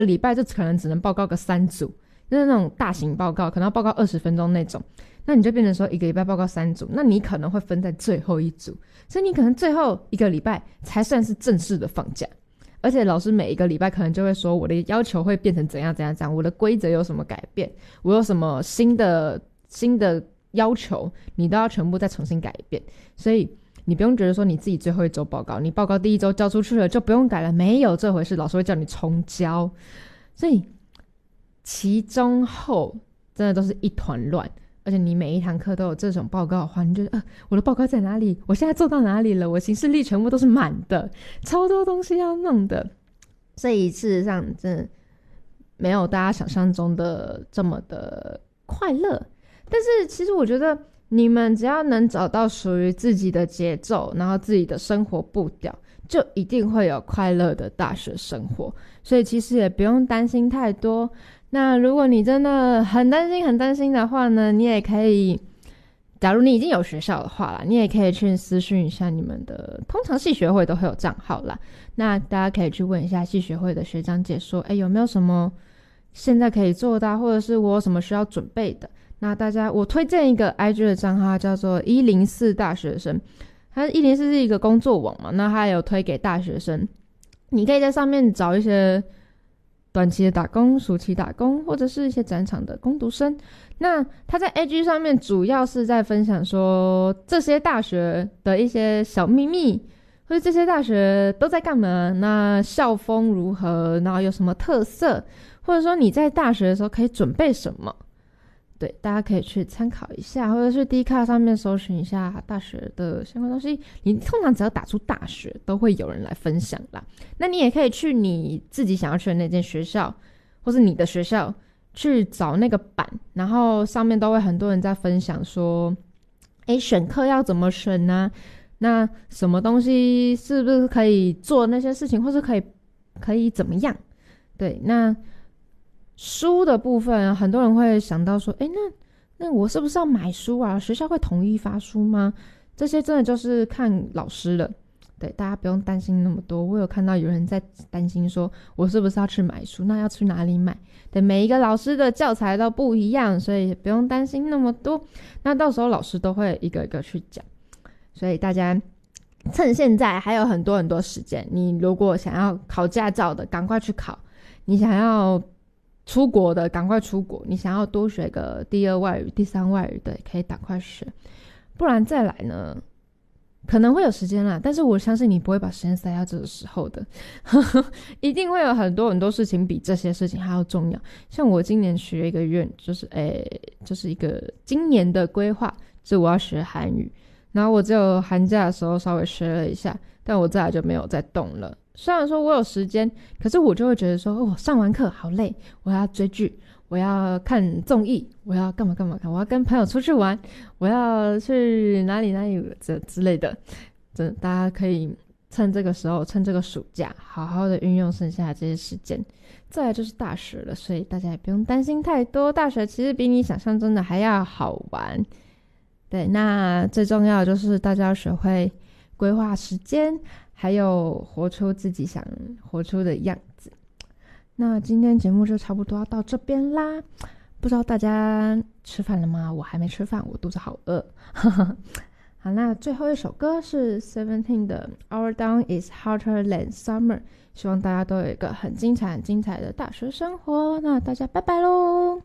礼拜就可能只能报告个3组，就是那种大型报告，可能要报告20分钟那种，那你就变成说一个礼拜报告3组，那你可能会分在最后一组，所以你可能最后一个礼拜才算是正式的放假。而且老师每一个礼拜可能就会说我的要求会变成怎样怎样怎样，我的规则有什么改变，我有什么新的要求，你都要全部再重新改一遍。所以你不用觉得说你自己最后一周报告，你报告第一周交出去了就不用改了，没有这回事，老师会叫你重交。所以期中后真的都是一团乱，而且你每一堂课都有这种报告的话，你就我的报告在哪里，我现在做到哪里了，我行事历全部都是满的，超多东西要弄的。所以事实上真的没有大家想象中的这么的快乐，但是其实我觉得你们只要能找到属于自己的节奏，然后自己的生活步调，就一定会有快乐的大学生活。所以其实也不用担心太多。那如果你真的很担心的话呢，你也可以，假如你已经有学校的话啦，你也可以去私讯一下你们的，通常系学会都会有账号啦，那大家可以去问一下系学会的学长姐说有没有什么现在可以做的或者是我有什么需要准备的。那我推荐一个 IG 的账号叫做104大学生，它104是一个工作网嘛，那它有推给大学生，你可以在上面找一些短期的打工、暑期打工，或者是一些展场的工读生。那他在 IG 上面主要是在分享说这些大学的一些小秘密，或者这些大学都在干嘛，那校风如何，然后有什么特色，或者说你在大学的时候可以准备什么。对，大家可以去参考一下，或者是 Dcard 上面搜寻一下大学的相关东西。你通常只要打出大学，都会有人来分享啦。那你也可以去你自己想要去的那间学校，或是你的学校去找那个版，然后上面都会很多人在分享说，选课要怎么选呢？那什么东西是不是可以做那些事情，或是可以怎么样？对，那书的部分，很多人会想到说，那我是不是要买书啊？学校会统一发书吗？这些真的就是看老师了。对，大家不用担心那么多。我有看到有人在担心说，我是不是要去买书？那要去哪里买？对，每一个老师的教材都不一样，所以不用担心那么多。那到时候老师都会一个一个去讲，所以大家趁现在还有很多时间，你如果想要考驾照的，赶快去考；你想要出国的赶快出国，你想要多学个第2外语、第3外语的可以赶快学，不然再来呢可能会有时间啦，但是我相信你不会把时间塞到这个时候的一定会有很多事情比这些事情还要重要。像我今年学一个愿，就是一个今年的规划，是我要学韩语，然后我只有寒假的时候稍微学了一下，但我再来就没有再动了。虽然说我有时间，可是我就会觉得说，上完课好累，我要追剧，我要看综艺，我要干嘛，我要跟朋友出去玩，我要去哪里之类的。大家可以趁这个时候，趁这个暑假，好好的运用剩下的这些时间。再来就是大学了，所以大家也不用担心太多，大学其实比你想象中的还要好玩。对，那最重要的就是大家要学会规划时间，还有活出自己想活出的样子。那今天节目就差不多要到这边啦，不知道大家吃饭了吗？我还没吃饭，我肚子好饿好，那最后一首歌是 Seventeen 的 Our Dawn is Hotter Than Summer， 希望大家都有一个很精彩的大学生活。那大家拜拜咯。